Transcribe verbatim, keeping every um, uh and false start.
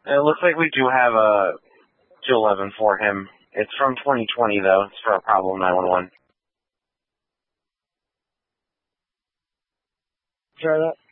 It looks like we do have a two eleven for him. It's from twenty twenty, though. It's for a problem nine one one. Try that.